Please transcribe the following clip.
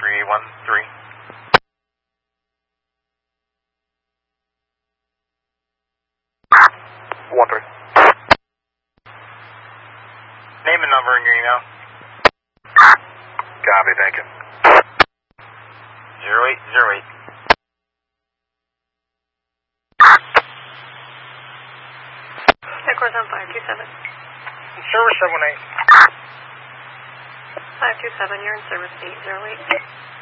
3813. One three. Name and number in your email. Copy, thank you. 0808. Headquarters on 527. Service 78. 527, you're in service 808.